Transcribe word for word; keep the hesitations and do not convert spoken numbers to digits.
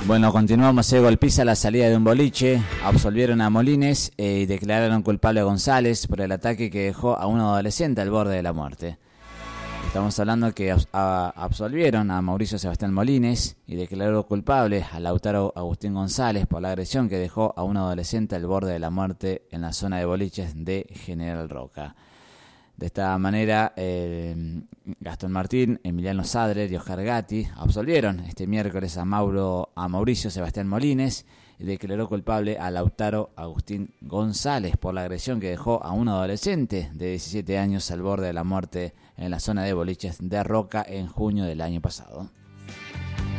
Bueno, continuamos. Se golpiza la salida de un boliche. Absolvieron a Molines eh, y declararon culpable a González por el ataque que dejó a un adolescente al borde de la muerte. Estamos hablando que abs- a- absolvieron a Mauricio Sebastián Molines y declaró culpable a Lautaro Agustín González por la agresión que dejó a un adolescente al borde de la muerte en la zona de boliches de General Roca. De esta manera, eh, Gastón Martín, Emiliano Sadler y Oscar Gatti absolvieron este miércoles a, Mauro, a Mauricio Sebastián Molines y declaró culpable a Lautaro Agustín González por la agresión que dejó a un adolescente de diecisiete años al borde de la muerte en la zona de boliches de Roca en junio del año pasado.